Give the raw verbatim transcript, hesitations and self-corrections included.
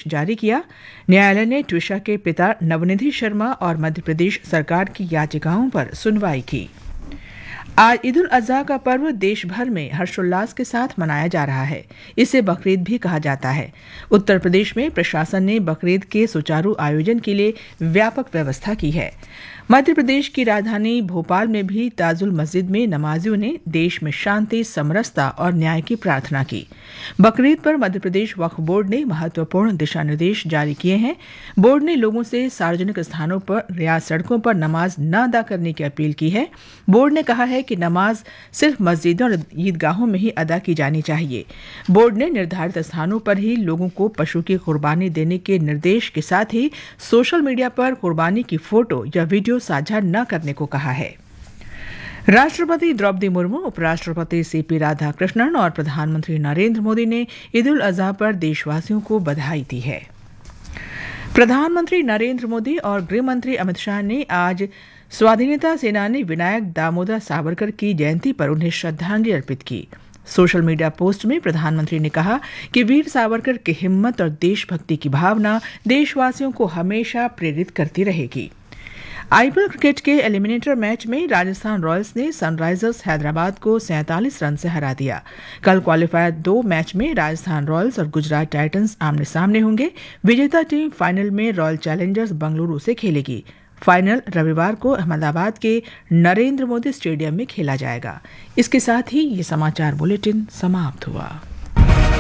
जारी किया। न्यायालय ने ट्विशा के पिता नवनिधि शर्मा और मध्य प्रदेश सरकार की याचिकाओं पर सुनवाई की। आज ईद उल अजहा का पर्व देश भर में हर्षोल्लास के साथ मनाया जा रहा है। इसे बकरीद भी कहा जाता है। उत्तर प्रदेश में प्रशासन ने बकरीद के सुचारू आयोजन के लिए व्यापक व्यवस्था की है। मध्य प्रदेश की राजधानी भोपाल में भी ताजुल मस्जिद में नमाजियों ने देश में शांति, समरसता और न्याय की प्रार्थना की। बकरीद पर मध्य प्रदेश वक्फ बोर्ड ने महत्वपूर्ण दिशा निर्देश जारी किए हैं। बोर्ड ने लोगों से सार्वजनिक स्थानों पर या सड़कों पर नमाज न अदा करने की अपील की है। बोर्ड ने कहा है कि नमाज सिर्फ मस्जिदों और ईदगाहों में ही अदा की जानी चाहिए। बोर्ड ने निर्धारित स्थानों पर ही लोगों को पशु की कुर्बानी देने के निर्देश के साथ ही सोशल मीडिया पर कुर्बानी की फोटो या वीडियो साझा न करने को कहा है। राष्ट्रपति द्रौपदी मुर्मू, उपराष्ट्रपति सीपी राधाकृष्णन और प्रधानमंत्री नरेंद्र मोदी ने ईद उल अजहा पर देशवासियों को बधाई दी है। प्रधानमंत्री नरेंद्र मोदी और गृह मंत्री अमित शाह ने आज स्वाधीनता सेनानी विनायक दामोदर सावरकर की जयंती पर उन्हें श्रद्धांजलि अर्पित की। सोशल मीडिया पोस्ट में प्रधानमंत्री ने कहा कि वीर सावरकर की हिम्मत और देशभक्ति की भावना देशवासियों को हमेशा प्रेरित करती रहेगी। आईपीएल क्रिकेट के एलिमिनेटर मैच में राजस्थान रॉयल्स ने सनराइजर्स हैदराबाद को सैंतालीस रन से हरा दिया। कल क्वालिफायर दो मैच में राजस्थान रॉयल्स और गुजरात टाइटंस आमने सामने होंगे। विजेता टीम फाइनल में रॉयल चैलेंजर्स बेंगलुरु से खेलेगी। फाइनल रविवार को अहमदाबाद के नरेंद्र मोदी स्टेडियम में खेला जाएगा। इसके साथ ही ये समाचार बुलेटिन समाप्त हुआ।